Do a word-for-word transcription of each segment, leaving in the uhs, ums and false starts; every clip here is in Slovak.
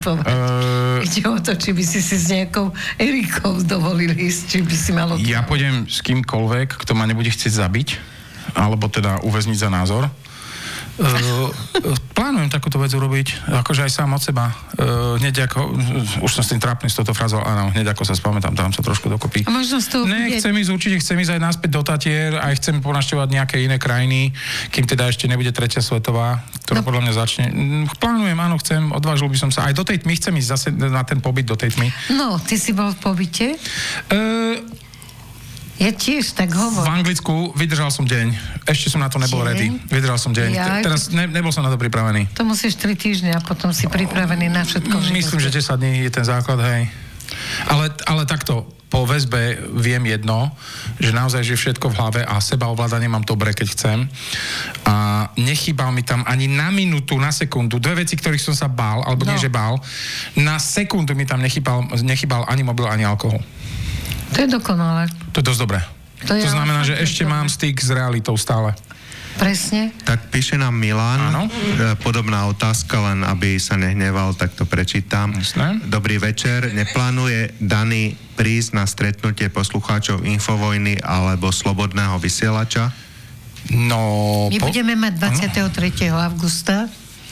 Uh, Ide o to, či by si si s nejakou Erikou dovolil ísť, či by si malo... Ja pôjdem s kýmkoľvek, kto ma nebude chcieť zabiť, alebo teda uväzniť za názor. Uh, plánujem takúto vec urobiť, akože aj sám od seba. Uh, hneď ako, už som s tým trápny s touto frázou, áno, hneď ako sa spamätám, tam sa trošku dokopí. A možno z toho Ne, bude... chcem ísť, určite chcem ísť aj naspäť do Tatier, aj chcem ponašťovať nejaké iné krajiny, kým teda ešte nebude tretia svetová, ktorá no. podľa mňa začne. Plánujem, áno, chcem, odvážil by som sa. Aj do tej tmy chcem ísť zase na ten pobyt do tej tmy. No, ty si bol v pobyte? Uh, Ja tiež tak hovorím. V Anglicku vydržal som deň. Ešte som na to nebol deň? ready. Vydržal som deň. Ja, Teraz ne, nebol som na to pripravený. To musíš tri týždne a potom si pripravený na všetko. Myslím, že desať dní je ten základ, hej. Ale, ale takto, po väzbe viem jedno, že naozaj, že všetko v hlave a sebaovládanie mám dobre, keď chcem. A nechýbal mi tam ani na minútu, na sekundu, dve veci, ktorých som sa bál, alebo no. nie, že bál, na sekundu mi tam nechýbal, nechýbal ani mobil, ani alkohol. To je dokonalé. To je dosť dobré. To, to znamená, že ešte dobré. mám styk s realitou stále. Presne. Tak píše nám Milan, Áno. podobná otázka, len aby sa nehneval, tak to prečítam. Jasné. Dobrý večer, neplánuje Dani prísť na stretnutie poslucháčov Infovojny alebo Slobodného vysielača? No... My po... budeme mať dvadsiateho tretieho augusta.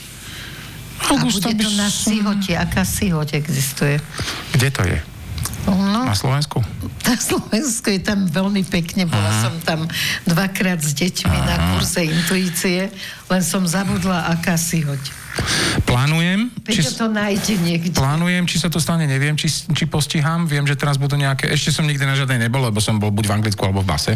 Augusta a bude to by... na Sihote. Aká Sihote existuje? Kde to je? No, Na Slovensku? na Slovensku je tam veľmi pekne. Bola Aha. som tam dvakrát s deťmi Aha. na kurze intuície, len som zabudla, aká Sihoť. Plánujem. Peťo či... to nájde niekde. Plánujem, či sa to stane, neviem, či, či postihám. Viem, že teraz budú nejaké... Ešte som nikdy na žiadnej nebol, lebo som bol buď v Anglicku, alebo v base.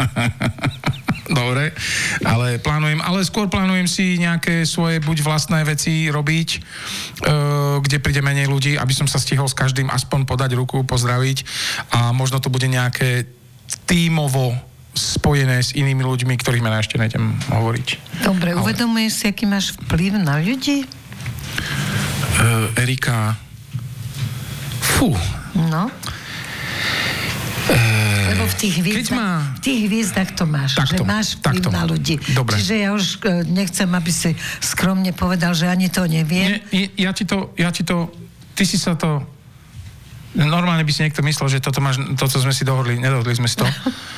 Dobre, ale plánujem, ale skôr plánujem si nejaké svoje buď vlastné veci robiť, e, kde príde menej ľudí, aby som sa stihol s každým aspoň podať ruku, pozdraviť a možno to bude nejaké tímovo spojené s inými ľuďmi, ktorých mená ešte nejdem hovoriť. Dobre, ale... uvedomuješ si, aký máš vplyv na ľudí? E, Erika, fú. No. Lebo v tých hviezdach, má... v tých hviezdach to máš, takto, že máš vplyv takto. na ľudí. Dobre. Čiže ja už uh, nechcem, aby si skromne povedal, že ani to neviem. Nie, ja ti to, ja ti to, ty si sa to, normálne by si niekto myslel, že toto máš, toto sme si dohodli, nedohodli sme si to.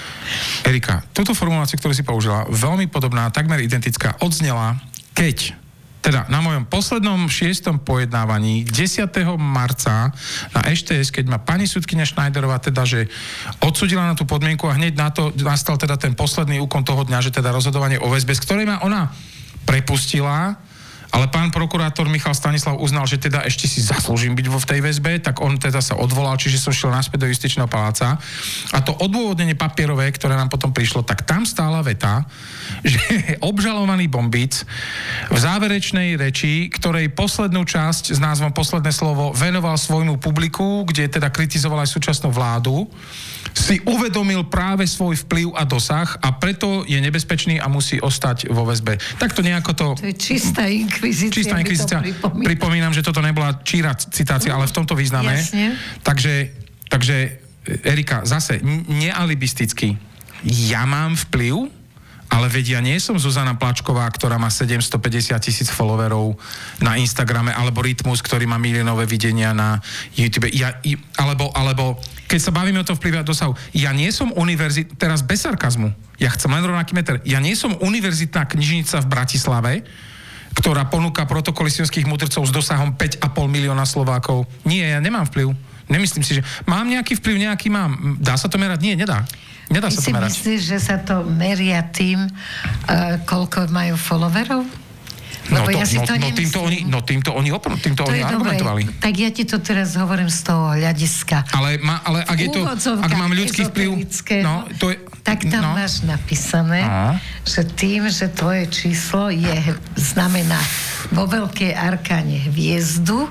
Erika, túto formuláciu, ktorú si použila, veľmi podobná, takmer identická, odznela, keď teda na mojom poslednom šiestom pojednávaní desiateho marca na eš té es, keď ma pani sudkyňa Schneiderová teda, že odsudila na tú podmienku a hneď na to nastal teda ten posledný úkon toho dňa, že teda rozhodovanie o väzbe, z ktorej ma ona prepustila, ale pán prokurátor Michal Stanislav uznal, že teda ešte si zaslúžim byť vo v tej väzbe, tak on teda sa odvolal, čiže som šiel naspäť do justičného paláca. A to odôvodnenie papierové, ktoré nám potom prišlo, tak tam stála veta, že obžalovaný Bombic v záverečnej reči, ktorej poslednú časť s názvom Posledné slovo venoval svojmu publiku, kde teda kritizoval aj súčasnú vládu, si uvedomil práve svoj vplyv a dosah a preto je nebezpečný a musí ostať vo väzbe. Takto nejako to... To je čistá inkvizícia. Čistá inkvizícia. Pripomína. Pripomínam, že toto nebola číra citácia, ale v tomto význame. Jasne. Takže, takže Erika, zase, n- nealibisticky. Ja mám vplyv, ale veď ja nie som Zuzana Plačková, ktorá má sedemstopäťdesiat tisíc followerov na Instagrame, alebo Rytmus, ktorý má miliónové videnia na YouTube. Ja, i, alebo, alebo, keď sa bavíme o tom vplyve a dosahu, ja nie som univerzit... Teraz bez sarkazmu. Ja chcem len rovnaký meter. Ja nie som univerzitná knižnica v Bratislave, ktorá ponúka protokoly sionských mudrcov s dosahom päť a pol milióna Slovákov. Nie, ja nemám vplyv. Nemyslím si, že... Mám nejaký vplyv, nejaký mám. Dá sa to merať? Nie, nedá. Nedá Ty sa to si merať. myslíš, že sa to meria tým, uh, koľko majú followerov? No, Lebo to, ja si no, to no, týmto oni, no týmto oni, opr- týmto to oni je argumentovali. dobré. Tak ja ti to teraz hovorím z toho hľadiska. Ale, ma, ale ak je to, ak mám ľudský vplyv, no, to je, tak tam no. máš napísané, Aha. že tým, že tvoje číslo je, znamená vo veľkej arkáne hviezdu,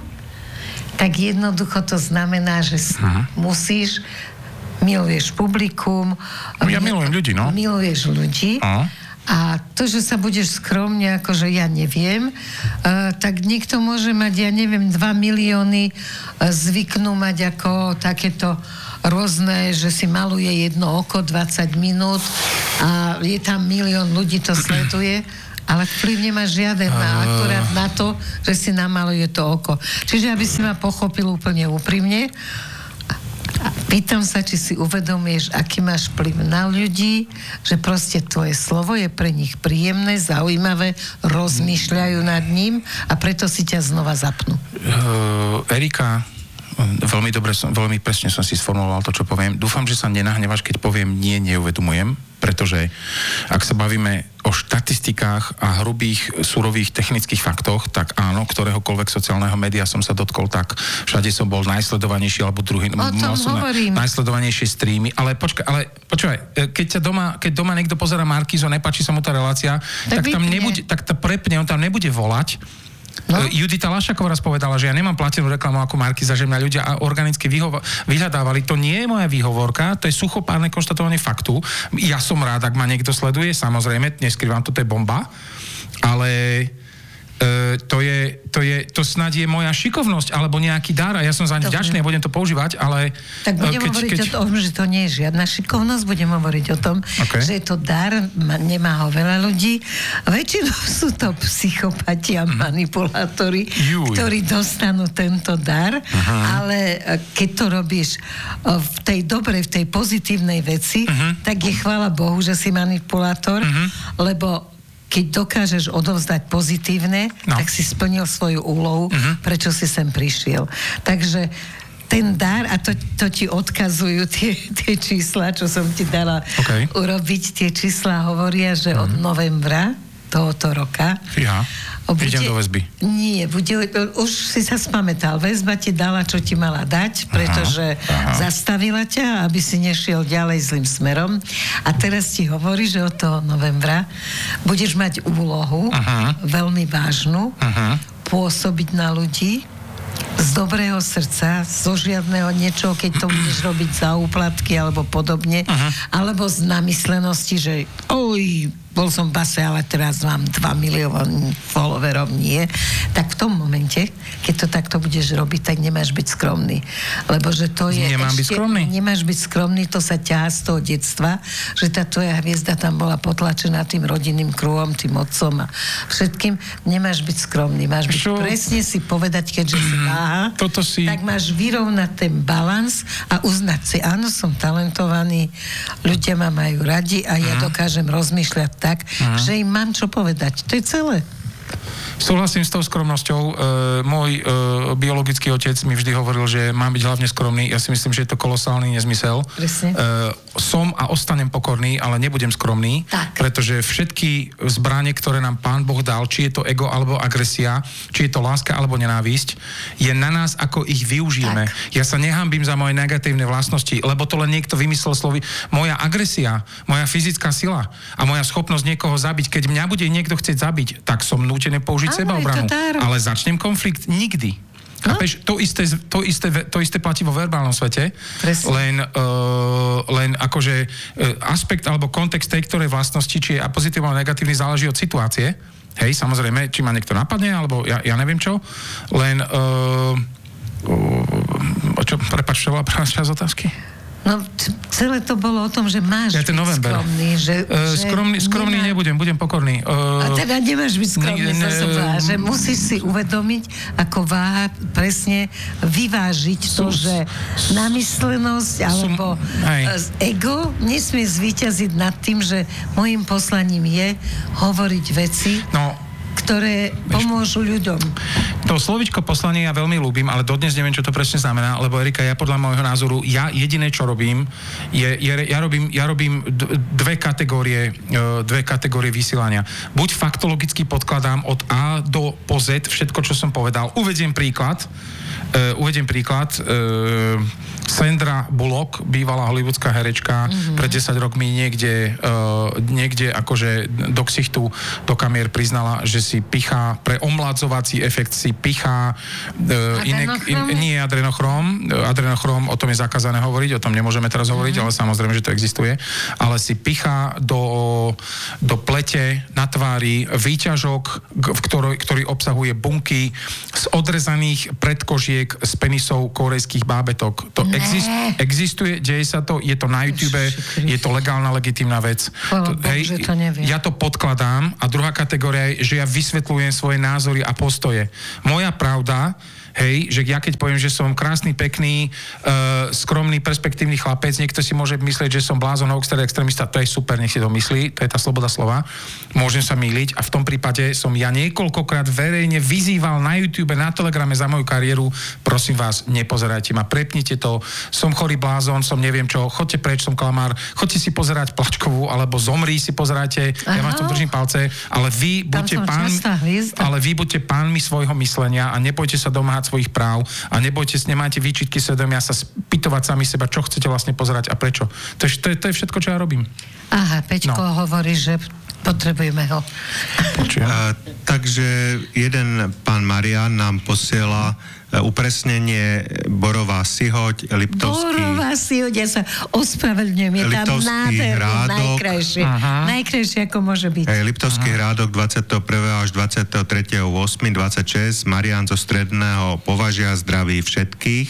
tak jednoducho to znamená, že Aha. musíš, miluješ publikum. Ja milujem ľudí, no. Miluješ ľudí. Aha. A to, že sa budeš skromne, akože ja neviem, uh, tak niekto môže mať, ja neviem, dva milióny, uh, zvyknú mať ako takéto rôzne, že si maluje jedno oko dvadsať minút a je tam milión ľudí, to sleduje. Ale vplyv nemá žiaden, uh... akurát na to, že si namaluje to oko. Čiže aby si ma pochopil úplne úprimne, pýtam sa, či si uvedomíš, aký máš vplyv na ľudí, že proste tvoje slovo je pre nich príjemné, zaujímavé, rozmýšľajú nad ním a preto si ťa znova zapnú. Uh, Erika, veľmi dobre, som, veľmi presne som si sformuloval to, čo poviem. Dúfam, že sa nenahnevaš, keď poviem nie, neuvedomujem, pretože ak sa bavíme o štatistikách a hrubých, surových technických faktoch, tak áno, ktoréhokoľvek sociálneho média som sa dotkol, tak všade som bol najsledovanejší, alebo druhý, o tom hovorím. najsledovanejšie streamy. Ale počkaj, ale počúvaj, keď ťa doma, keď doma niekto pozerá Markízo, nepáči sa mu tá relácia, tak, tak tam nebude, tak to prepne, on tam nebude volať. No? Judita Lašaková raz povedala, že ja nemám platenú reklamu ako Markíza, že mňa ľudia organicky vyhova- vyhľadávali. To nie je moja výhovorka, to je suchopárne konštatovanie faktu. Ja som rád, ak ma niekto sleduje, samozrejme, neskrývam, to je bomba, ale e, to je, to je, to snad je moja šikovnosť, alebo nejaký dar a ja som za ne vďačný a budem to používať, ale... Tak budem keď, hovoriť keď... o tom, že to nie je žiadna šikovnosť, budem hovoriť o tom, okay. že je to dar, nemá ho veľa ľudí. Väčšinou sú to psychopati a manipulátori, Juj. ktorí dostanú tento dar, uh-huh. ale keď to robíš v tej dobrej, v tej pozitívnej veci, uh-huh. tak je chvála Bohu, že si manipulátor, uh-huh. lebo keď dokážeš odovzdať pozitívne, no. tak si splnil svoju úlohu, uh-huh. prečo si sem prišiel. Takže ten dar, a to, to ti odkazujú tie, tie čísla, čo som ti dala okay. urobiť, tie čísla hovoria, že uh-huh. od novembra tohoto roka ja. Bude, idem do väzby. Nie, bude, už si sa spamätal. Väzba ti dala, čo ti mala dať, pretože aha, aha. zastavila ťa, aby si nešiel ďalej zlým smerom. A teraz ti hovorí, že od toho novembra budeš mať úlohu, aha. veľmi vážnu, aha. pôsobiť na ľudí z dobrého srdca, zo žiadneho niečoho, keď to budeš robiť za úplatky alebo podobne, aha. alebo z namyslenosti, že oj, bol som v base, ale teraz mám dva milióny followerov, nie. Tak v tom momente, keď to takto budeš robiť, tak nemáš byť skromný. Lebo že to je... Nemám ešte, byť skromný? Nemáš byť skromný, to sa ťahá z toho detstva, že tá tvoja hviezda tam bola potlačená tým rodinným kruhom, tým otcom a všetkým. Nemáš byť skromný. Máš byť Čo? presne si povedať, keďže si váha, Toto si... tak máš vyrovnať ten balans a uznať si, áno, som talentovaný, ľudia ma majú radi a ja dokážem rozmýšľať tak, aha. že im mám čo povedať. To je celé. Súhlasím s tou skromnosťou. E, môj e, biologický otec mi vždy hovoril, že mám byť hlavne skromný. Ja si myslím, že je to kolosálny nezmysel. Presne. E, som a ostanem pokorný, ale nebudem skromný, tak. pretože všetky zbranie, ktoré nám Pán Boh dal, či je to ego alebo agresia, či je to láska alebo nenávisť, je na nás, ako ich využijeme. Tak. Ja sa nehambím za moje negatívne vlastnosti, lebo to len niekto vymyslel slovy. Moja agresia, moja fyzická sila a moja schopnosť niekoho zabiť, keď mňa bude niekto chcieť zabiť, tak som nútený použiť sebaobranu. Ale začnem konflikt nikdy. No? Chápeš? To isté, to, isté, to isté platí vo verbálnom svete. Presne. Len, uh, len akože uh, aspekt alebo kontext tej ktorej vlastnosti, či je pozitívny alebo negatívny, záleží od situácie. Hej, samozrejme, či ma niekto napadne, alebo ja, ja neviem čo. Len uh, uh, čo, prepáč, čo bola prvá časť otázky? No, celé to bolo o tom, že máš ja, byť skromný. Že, uh, že skromný skromný nemá... nebudem, budem pokorný. Uh, a teda nemáš byť skromný ne, ne, za seba, že musíš si uvedomiť, ako váha presne vyvážiť to, sú, že namyslenosť alebo sú, ego nesmie zvíťaziť nad tým, že môjim poslaním je hovoriť veci, no, ktoré pomôžu ľuďom. To slovičko poslanie ja veľmi ľúbim, ale dodnes neviem, čo to presne znamená, lebo Erika, ja podľa môjho názoru, ja jediné, čo robím, je, je ja robím, ja robím dve kategórie, dve kategórie vysielania. Buď faktologicky podkladám od A do po Z všetko, čo som povedal. Uvediem príklad. Uh, uvediem príklad. Uh, Sandra Bullock, bývalá hollywoodská herečka, mm-hmm. pred desať rokmi niekde, uh, niekde akože do ksichtu, do kamier priznala, že si pichá, pre omladzovací efekt si pichá uh, inek, in, nie adrenochrom. Adrenochrom, o tom je zakázané hovoriť, o tom nemôžeme teraz hovoriť, mm-hmm. ale samozrejme, že to existuje. Ale si pichá do, do plete na tvári výťažok, v ktorý, ktorý obsahuje bunky z odrezaných predkožiek fotiek z penisov korejských bábetok. To exist, existuje, deje sa to, je to na YouTube, je to legálna, legitímna vec. To, hej, Bože, to neviem. Ja to podkladám a druhá kategória je, že ja vysvetľujem svoje názory a postoje. Moja pravda, hej, že ja keď poviem, že som krásny, pekný, uh, skromný, perspektívny chlapec, niekto si môže myslieť, že som blázon, hoaxer, extrémista, to je super, nech si to myslí, to je tá sloboda slova. Môžem sa mýliť a v tom prípade som ja niekoľkokrát verejne vyzýval na YouTube, na Telegrame za moju kariéru, prosím vás, nepozerajte ma, prepnite to, som chorý blázon, som neviem čo, chodte preč, som klamár, chodte si pozerať Plačkovú, alebo Zomri si pozerajte, ja vám to držím palce, ale vy buďte pán, ale vy buďte pánmi svojho myslenia a nepojte sa domáhať svojich práv a nebojte, nemáte výčitky svedomia sa spýtovať sami seba, čo chcete vlastne pozerať a prečo. To je, to je, to je všetko, čo ja robím. Aha, Peťko no. hovorí, že potrebujeme ho. Uh, takže jeden pán Marian nám posiela upresnenie Borová Sihoť, Liptovský... Borová Sihoť, ja sa ospravedlňujem, je tam nádherný, najkrajšie. Aha. Najkrajšie, ako môže byť. Hey, Liptovský Aha. hrádok dvadsiateho prvého až dvadsiateho tretieho ôsmeho dvadsaťšesť, Marian zo Stredného Považia, zdraví všetkých.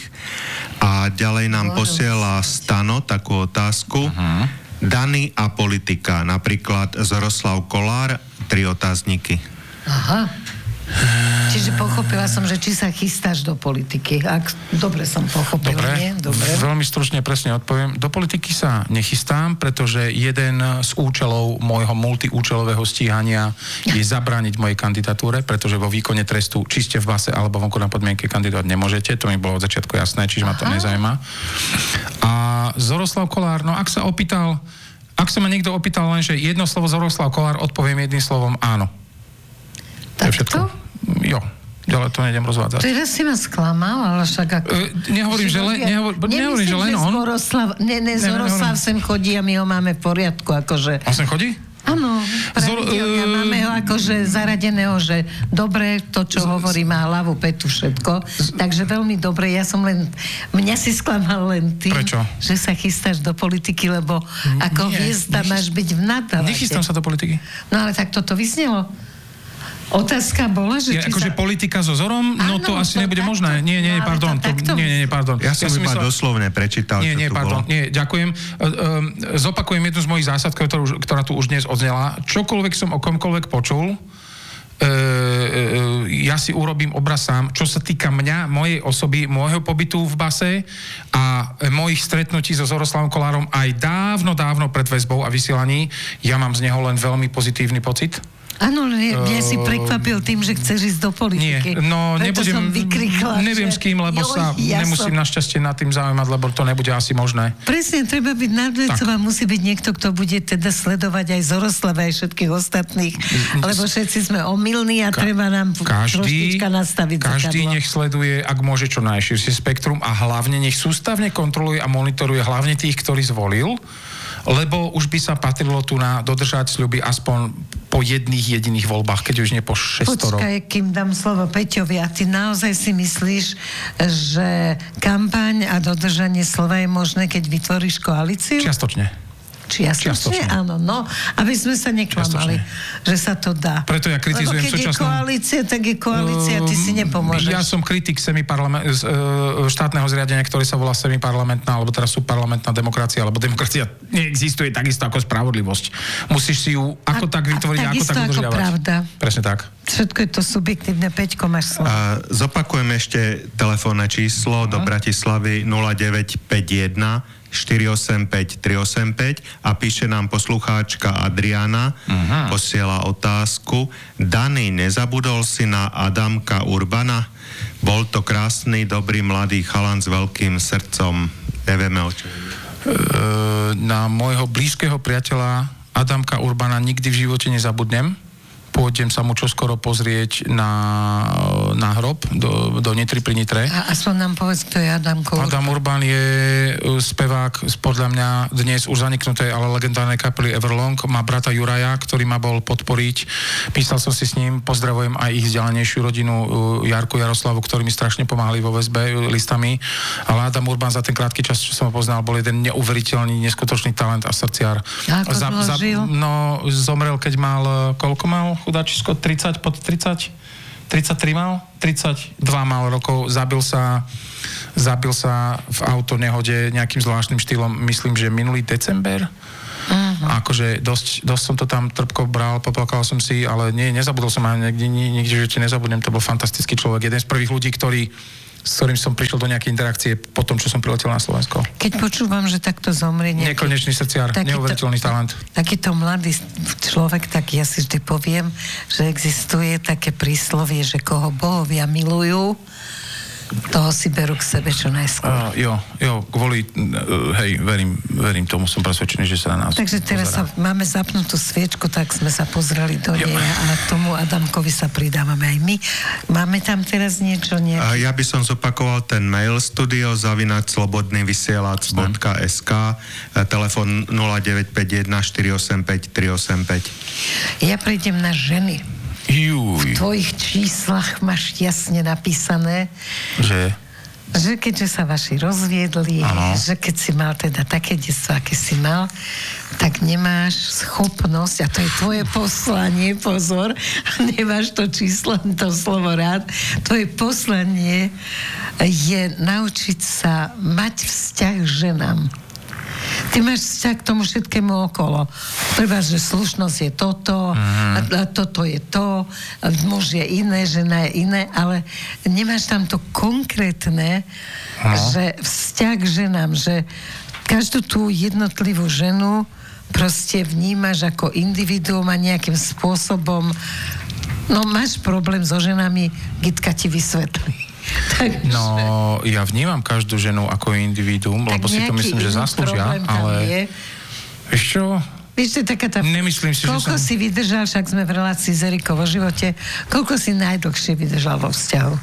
A ďalej nám Borová posiela Stano takú otázku. Aha. Dany a politika, napríklad Zoroslav Kolár, tri otázniky. Aha. Čiže pochopila som, že či sa chystáš do politiky. Ak dobre som pochopila, dobre, nie? Dobre. Veľmi stručne presne odpoviem. Do politiky sa nechystám, pretože jeden z účelov môjho multiúčelového stíhania je zabrániť mojej kandidatúre, pretože vo výkone trestu či ste v base alebo vonku na podmienke kandidovať nemôžete. To mi bolo od začiatku jasné, čiže Aha. ma to nezaujíma. A Zoroslav Kolár, no ak sa opýtal, ak sa ma niekto opýtal len, že jedno slovo Zoroslav Kolár, odpoviem jedným slovom áno. To je všetko. Jo, ďalej to nejdem rozvádzať. Teraz si ma sklamal, ale však ako... E, nehovorím, že len, nehovor, nehovorím, že len on. Zoroslav, ne, ne, Zoroslav sem chodí a my ho máme v poriadku, akože... A sem chodí? Áno, pravidelne uh, máme ho akože zaradeného, že dobre, to, čo z, hovorí, má hlavu, petu, všetko. Z, takže veľmi dobre, ja som len, mňa si sklamal len tým, prečo? Že sa chystáš do politiky, lebo ako hviezda máš byť v nadávate. Nechystám sa do politiky. No ale tak toto vysnelo. Otázka bola, že... Ja, akože sa... politika so Zorom, no to asi to nebude takto, možné. Nie, nie, pardon. To, to, nie, nie, pardon. Ja som ja iba myslel... doslovne prečítal, nie, čo nie, tu pardon, bolo. Nie, ďakujem. Uh, um, zopakujem jednu z mojich zásad, ktorú, ktorá tu už dnes odznela. Čokoľvek som o komkoľvek počul, uh, uh, ja si urobím obraz sám, čo sa týka mňa, mojej osoby, môjho pobytu v base a mojich stretnutí so Zoroslavom Kolárom aj dávno, dávno pred väzbou a vysielaní. Ja mám z neho len veľmi pozitívny pocit. Áno, mňa si prekvapil tým, že chceš ísť do politiky. Nie, no preto nebudem, som vykrikla, neviem že... s kým, lebo Joj, sa ja nemusím som... našťastie nad tým zaujímať, lebo to nebude asi možné. Presne, treba byť nadvedcov a musí byť niekto, kto bude teda sledovať aj Zoroslava, aj všetkých ostatných, lebo všetci sme omylní a Ka- treba nám každý, troštička nastaviť Každý zakadlo. Nech sleduje, ak môže, čo najširšie spektrum a hlavne nech sústavne kontroluje a monitoruje hlavne tých, ktorí zvolil, lebo už by sa patrilo tu na dodržať sľuby aspoň po jedných jediných voľbách, keď už nie po šestorov. Počkaj, kým dám slovo Peťovi, a ty naozaj si myslíš, že kampaň a dodržanie slova je možné, keď vytvoríš koalíciu? Čiastočne. Čiastočne, Čiastočne. Áno, no, aby sme sa neklamali, že sa to dá. Preto ja kritizujem Lebo keď súčasnú... je koalícia, tak je koalícia, ty si nepomôžeš. Ja som kritik semiparlament, štátneho zriadenia, ktoré sa volá semiparlamentná, alebo teraz subparlamentná demokracia, alebo demokracia neexistuje takisto ako spravodlivosť. Musíš si ju ako a, tak vytvoriť, a ako tak udržiavať. Pravda. Presne tak. Všetko je to subjektívne. Peťko, máš slovo. A zopakujem ešte telefónne číslo do Bratislavy nula deväť päť jeden štyri osem päť tri osem päť a píše nám poslucháčka Adriana, uh-huh. posiela otázku. Dany, nezabudol si na Adamka Urbana? Bol to krásny, dobrý, mladý chalan s veľkým srdcom. Nevieme o čom. Uh, na môjho blízkeho priateľa Adamka Urbana nikdy v živote nezabudnem. Pôjdem sa mu čoskoro pozrieť na, na hrob do, do Nitry pri Nitre. A aspoň nám povedz, kto je Adamko Urban. Adam Urban je spevák podľa mňa dnes už zaniknutej, ale legendárnej kapely Everlong. Má brata Juraja, ktorý ma bol podporiť. Písal som si s ním, pozdravujem aj ich vzdialenejšiu rodinu Jarku Jaroslavu, ktorí mi strašne pomáhali vo väzbe listami. Ale Adam Urban za ten krátky čas, čo som ho poznal, bol jeden neuveriteľný, neskutočný talent a srdciar. A ako za, za, No, zomrel, keď mal, koľko mal? Chudáčisko, tridsať, pod tridsať? tridsaťtri mal? tridsaťdva mal rokov, zabil sa zabil sa v autonehode nejakým zvláštnym štýlom, myslím, že minulý december. Uh-huh. Akože dosť, dosť som to tam trpko bral, poplakal som si, ale nie, nezabudol som ani nikdy, nikdy, že ti nezabudnem, to bol fantastický človek, jeden z prvých ľudí, ktorý, s ktorým som prišiel do nejakej interakcie po tom, čo som priletel na Slovensko. Keď počúvam, že takto zomrie nejaký... Nekonečný srdciar, neuveriteľný talent. Takýto mladý človek, tak ja si vždy poviem, že existuje také príslovie, že koho bohovia milujú, toho si berú k sebe čo najskôr. Uh, jo, jo, kvôli, uh, hej, verím, verím tomu, som presvedčený, že sa na nás Takže teraz sa, máme zapnutú sviečku, tak sme sa pozreli do jo. nej a tomu Adamkovi sa pridávame aj my. Máme tam teraz niečo? Nie? Ja by som zopakoval ten mail studio zavináč slobodnyvysielac bodka es ká, telefon nula deväť päť jeden štyri osem päť tri osem päť. Ja prejdem na ženy. Juj. V tvojich číslach máš jasne napísané, že, že keďže sa vaši rozviedli, ano. Že keď si mal teda také detstvo, aké si mal, tak nemáš schopnosť, a to je tvoje poslanie, pozor, nemáš to číslo, to slovo rád, tvoje poslanie je naučiť sa mať vzťah k ženám. Ty máš vzťah k tomu všetkému okolo. Treba, že slušnosť je toto, mm. a, a toto je to, muž je iné, žena je iné, ale nemáš tam to konkrétne, no. Že vzťah k ženám, že každú tú jednotlivú ženu proste vnímaš ako individuum a nejakým spôsobom, no máš problém so ženami, Gitka ti vysvetlí. Takže... No, ja vnímam každú ženu ako individuum, tak lebo si to myslím, že zaslúžia, ale... Vieš čo? Vieš, to je taká tá... Nemyslím si, koľko že som... si vydržal, však sme v relácii s Erikou vo živote, koľko si najdlhšie vydržal vo vzťahu?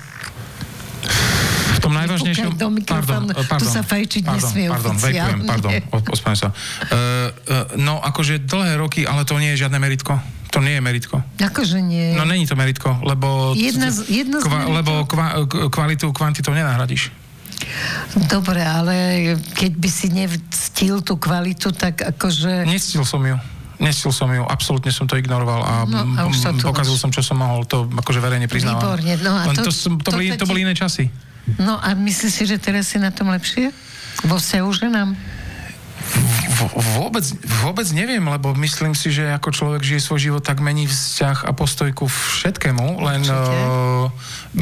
V tom najvážnejšom... Pardon, pardon, tu sa fajčiť pardon, nesmie pardon, oficiálne. Pardon, pardon, ospravedlňujem sa. Uh, uh, no, akože dlhé roky, ale to nie je žiadne meritko. To nie je meritko. Akože nie. No, není to meritko, lebo... Jedna z, jedno z kva, lebo kva, kvalitu kvantitou nenahradíš. Dobre, ale keď by si nevctil tú kvalitu, tak akože... Nectil som ju. Nestil som ju, absolútne som to ignoroval a, no, a pokazil som, čo som mohol, to akože verejne priznávam. Výborne, no a to... to, to, to, boli, to boli iné časy. No a myslíš si, že teraz si na tom lepšie? Vo vzťahu ženám? Vôbec, vôbec neviem, lebo myslím si, že ako človek žije svoj život, tak mení vzťah a postojku všetkému, len, uh,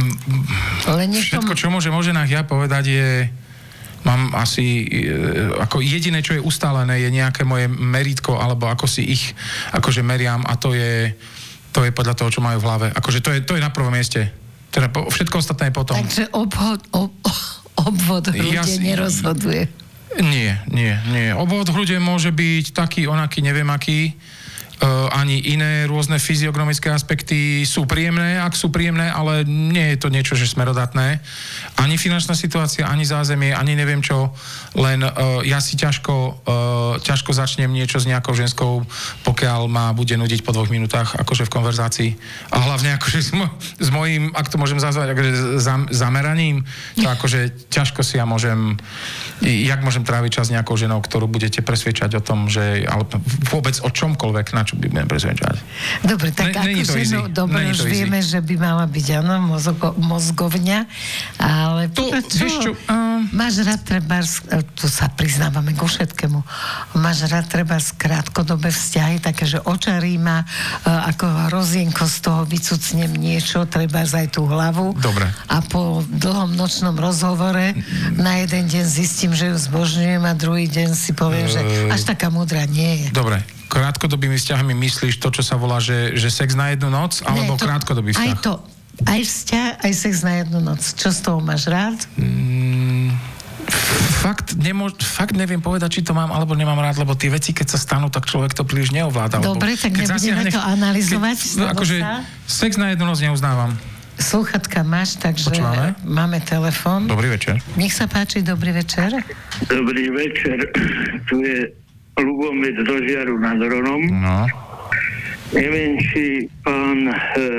len všetko, čo môžem o ženách ja povedať, je mám asi, uh, ako jediné, čo je ustálené, je nejaké moje meritko, alebo ako si ich akože meriam, a to je to je podľa toho, čo majú v hlave. Akože to je, to je na prvom mieste. Teda po, všetko ostatné je potom. Takže obhod, ob, obvod hrude ja si, nerozhoduje. Nie, nie, nie. Obvod hrude môže byť taký, onaký, neviem aký. Uh, ani iné rôzne fyziognomické aspekty sú príjemné, ak sú príjemné, ale nie je to niečo, že smerodatné. Ani finančná situácia, ani zázemie, ani neviem čo, len uh, ja si ťažko, uh, ťažko začnem niečo s nejakou ženskou, pokiaľ ma bude nudiť po dvoch minútach, akože v konverzácii. A hlavne akože s, mo- s mojím, ak to môžem nazvať, akože zam- zameraním, to akože ťažko si ja môžem, jak môžem tráviť čas s nejakou ženou, ktorú budete presviečať o tom, že ale vôbec o čomkoľvek, na čo by budem presvedčať. Dobre, tak ne, ako ženu, dobre, už vieme, že by mala byť, áno, mozgo, mozgovňa, ale to, čo? čo um... Máš rád treba, tu sa priznávame ku všetkému, máš rád treba krátkodobé vzťahy, také, že očarí ma, ako hrozienko z toho vycucnem niečo, treba aj tú hlavu. Dobre. A po dlhom nočnom rozhovore na jeden deň zistím, že ju zbožňujem a druhý deň si poviem, že až taká múdra nie je. Dobre. Krátkodobými vzťahmi myslíš to, čo sa volá, že, že sex na jednu noc, alebo to, krátkodobý vzťah? Aj to. Aj vzťah, aj sex na jednu noc. Čo z toho máš rád? Mm, fakt, nemô, fakt neviem povedať, či to mám, alebo nemám rád, lebo tie veci, keď sa stanú, tak človek to príliš neovláda. Dobre, tak nebudeme to analyzovať. Keď, akože sex na jednu noc neuznávam. Slúchatka máš, takže Počúvame? Máme telefon. Dobrý večer. Nech sa páči, dobrý večer. Dobrý večer. Tu je Lubomec do Žiaru nad Hronom. No. Neviem, či pán e,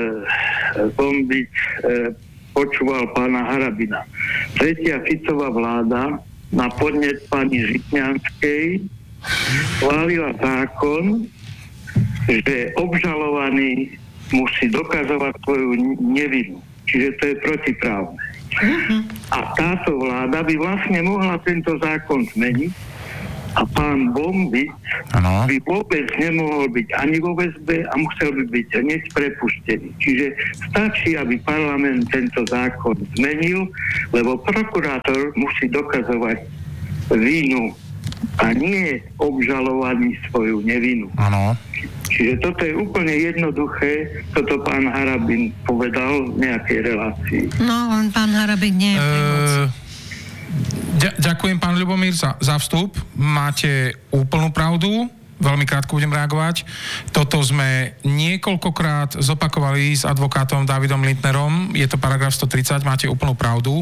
Bombic e, počúval pána Harabina. Tretia Ficová vláda na podnet pani Žitňanskej schválila zákon, že obžalovaný musí dokazovať svoju nevinu. čiže to je protiprávne. A táto vláda by vlastne mohla tento zákon zmeniť a pán Bombic Ano. by vôbec nemohol byť ani vo väzbe a musel by byť hneď prepustený. Čiže stačí, aby parlament tento zákon zmenil, lebo prokurátor musí dokazovať vinu a nie obžalovaný svoju nevinu. Áno. Čiže toto je úplne jednoduché, toto pán Harabin povedal v nejakej relácii. No, len pán Harabin nie je pri moci. E, ďa- ďakujem, pán Ľubomír, za, za vstup. Máte úplnú pravdu. Veľmi krátko budem reagovať. Toto sme niekoľkokrát zopakovali s advokátom Dávidom Lindnerom. Je to paragraf stotridsať, máte úplnú pravdu. E,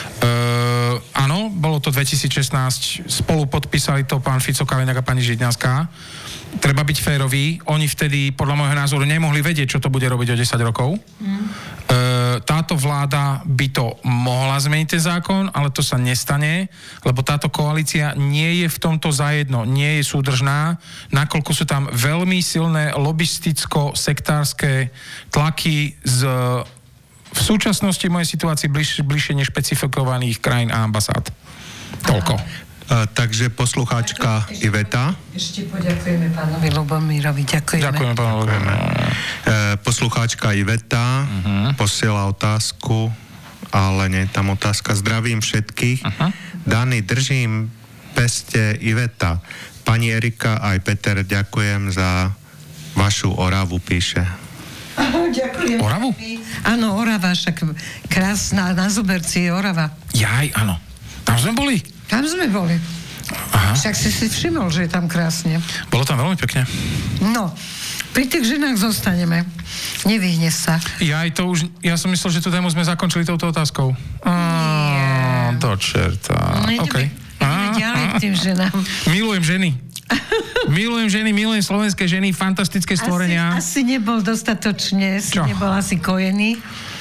áno, bolo to dvetisícšestnásť. Spolu podpísali to pán Fico, Kaliňák a pani Žitňanská. Treba byť férový. Oni vtedy, podľa môjho názoru, nemohli vedieť, čo to bude robiť o desať rokov. Mm. E, táto vláda by to mohla zmeniť ten zákon, ale to sa nestane, lebo táto koalícia nie je v tomto zajedno, nie je súdržná, nakoľko sú tam veľmi silné lobisticko-sektárske tlaky z v súčasnosti v mojej situácii bliž, bližšie nešpecifikovaných krajín a ambasád. Toľko. Uh, takže poslucháčka ešte, Iveta. Ešte poďakujeme pánovi Ľubomírovi. Ďakujeme. Ďakujem, pán Ľubomír. Uh, poslucháčka Iveta uh-huh. posiela otázku, ale nie je tam otázka. Zdravím všetkých. Uh-huh. Dani, držím peste Iveta. Pani Erika aj Peter, ďakujem za vašu Oravu, píše. Aha, ďakujem. Oravu? Áno, Orava, však krásna, na Zuberci je Orava. Jaj, áno. Tam sme boli. Tam sme boli. Aha. Však si si všimol, že je tam krásne. Bolo tam veľmi pekne. No, pri tých ženách zostaneme. Nevyhne sa. Ja aj to už, ja som myslel, že tú tému sme zakončili touto otázkou. Á, do čerta. No, ideme, OK. ideme ďalej k tým ženám. Milujem ženy. Milujem ženy, milujem slovenské ženy, fantastické stvorenia. Asi, asi nebol dostatočne, si Čo? nebol asi kojený.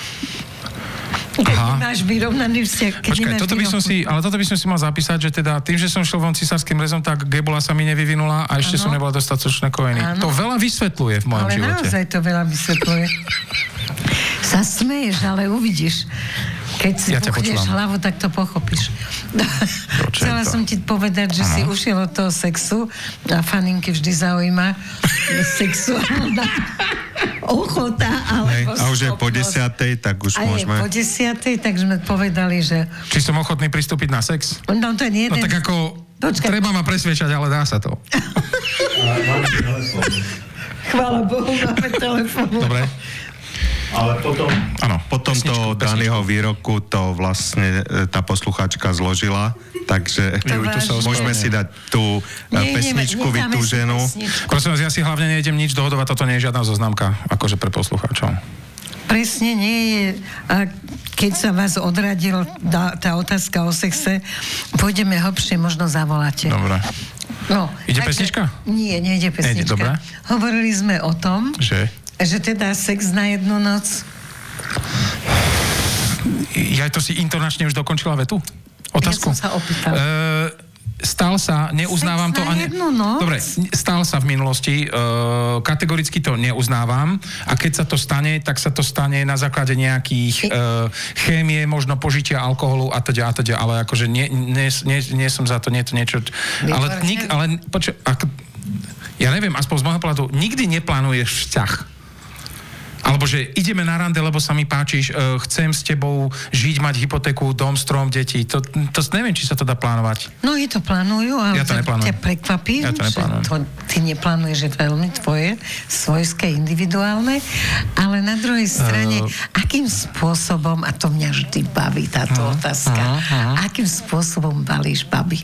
Keď Aha. nemáš vyrovnaný vzťah. Keď Počkaj, nemáš toto by som vyrovnaný- si, ale toto by som si mal zapísať, že teda tým, že som šiel von cisárskym rezom, tak gebola sa mi nevyvinula a ešte Áno. som nebola dostatočne kojený. Áno. To veľa vysvetľuje v mojom Ale živote. naozaj to veľa vysvetľuje. Sa smeješ, ale uvidíš. Keď si Ja ťa buchneš počúvam. hlavu, tak to pochopíš. Chcela som ti povedať, že Aha. si ušiel od toho sexu a faninky vždy zaujíma sexuálna ochota, Hej, alebo a už je po schopnosť. desiatej, tak už A je môžeme... po desiatej, tak sme povedali, že... Či som ochotný pristúpiť na sex? No to je jeden... No tak ako, Počkaj. treba ma presviečať, ale dá sa to. Chvála Bohu, máme telefón. Dobre? Ale potom, Áno. po tomto Pesničku, pesničku. daného výroku to vlastne e, tá poslucháčka zložila, takže To tu sa vážne. môžeme si dať tú e, Nie, nie, pesničku necháme si vytúženú. pesničku. Prosím vás, ja si hlavne nejdem nič dohodovať, toto nie je žiadna zoznamka, akože pre poslucháčov. Presne nie je. A keď sa vás odradil tá, tá otázka o sexe, pôjdeme hlbšie, možno zavoláte. Dobre. No, Ide pesnička? Nie, nejde pesnička. Nejde, dobre. Hovorili sme o tom, Že? že teda sex na jednu noc. Ja to si intonačne už dokončila vetu? Otázku? Ja som sa opýtala. E, stal sa, neuznávam Sex to na ani... jednu noc? Dobre, stal sa v minulosti, e, kategoricky to neuznávam a keď sa to stane, tak sa to stane na základe nejakých e, chémie, možno požitia alkoholu a teda, a teda, ale akože nie, nie, nie, nie som za to, nie je to niečo... Ale, Výborne. nik, ale počuj, ak, ja neviem, aspoň z môjho pohľadu, nikdy neplánuješ vzťah. Alebo že ideme na rande, lebo sa mi páčiš, uh, chcem s tebou žiť, mať hypotéku, dom, strom, deti. To, to neviem, či sa to dá plánovať. No, je to plánujú, ale Ja to ťa- neplánujem. ťa prekvapí, Ja to že neplánujem. to ty neplánuješ, že veľmi tvoje, svojské, individuálne, ale na druhej strane, Uh. akým spôsobom, a to mňa vždy baví táto Uh, otázka, uh, uh. akým spôsobom balíš baby?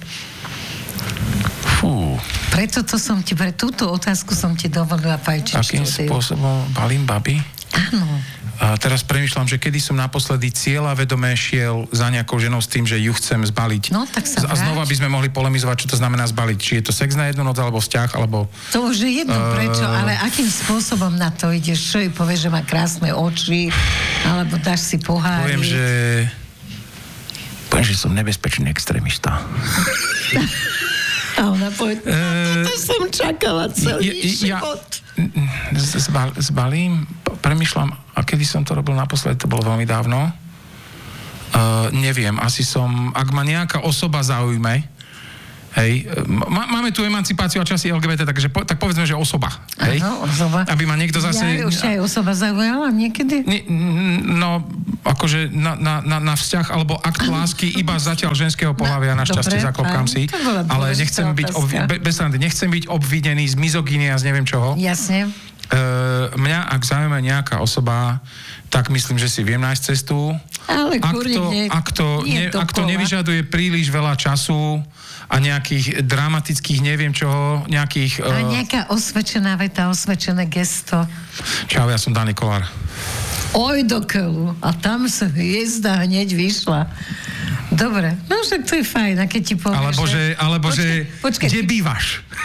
Fú, Preto to som ti, pre túto otázku som ti dovolila fajčiť akým štúdiu. spôsobom balím baby? Áno. A teraz premýšľam, že kedy som naposledy cieľa vedomé šiel za nejakou ženou s tým, že ju chcem zbaliť. No, tak sa A znova vráť. by sme mohli polemizovať, čo to znamená zbaliť. Či je to sex na jednu noc, alebo vzťah, alebo... To už je jedno Uh. prečo, ale akým spôsobom na to ideš? Čo jej povieš, že má krásne oči, alebo dáš si pohári? Poviem, že... Poviem, že som nebezpečný extrémista. A ona povie, uh, to som čakala celý ja, život. Ja zbal, zbalím, premýšľam, a kedy som to robil naposledy, to bolo veľmi dávno. Uh, neviem, asi som, ak ma nejaká osoba zaujme, hej, má, máme tu emancipáciu a časy el gé bé té, takže po, tak povedzme, že osoba. Hej? Áno, osoba. Aby ma niekto zase... Ja už aj osoba zaujala niekedy? Nie, no, akože na, na, na, na vzťah alebo akt lásky iba zatiaľ ženského pohlavia, no, našťastie zaklopkám si. Ale nechcem byť, obvi- be, bez randy, nechcem byť obvinený z mizogínie a z neviem čoho. Jasne. Uh, mňa, ak zaujíma nejaká osoba, tak myslím, že si viem nájsť cestu. Ale ak to, nie, ak to, nie ne, ak to nevyžaduje príliš veľa času a nejakých dramatických neviem čoho, nejakých... Uh... A nejaká osvedčená veta, osvedčené gesto. Čau, ja som Dani Kolár. Oj do keľu. A tam sa hviezda hneď vyšla. Dobre, no však to je fajn, a keď ti povieš... Alebo že, alebo počkej, že počkej, kde ty... bývaš?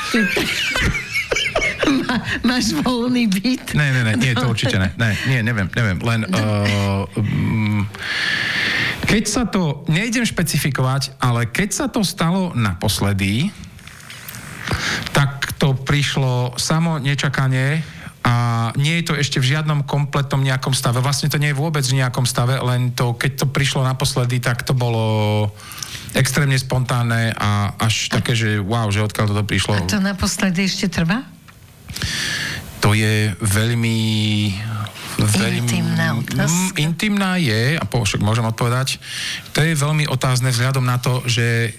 Má, máš voľný byt? Ne, ne, ne, nie, to určite ne. Ne, nie, neviem, neviem. Len uh, um, keď sa to, nejdem špecifikovať, ale keď sa to stalo naposledy, tak to prišlo samo nečakanie a nie je to ešte v žiadnom kompletnom nejakom stave. Vlastne to nie je vôbec v nejakom stave, len to, keď to prišlo naposledy, tak to bolo extrémne spontánne a až také, že wow, že odkiaľ toto prišlo. A to naposledy ešte trvá? To je veľmi... veľmi intimná otázka. Intimná je, a po, však môžem odpovedať, to je veľmi otázne vzhľadom na to, že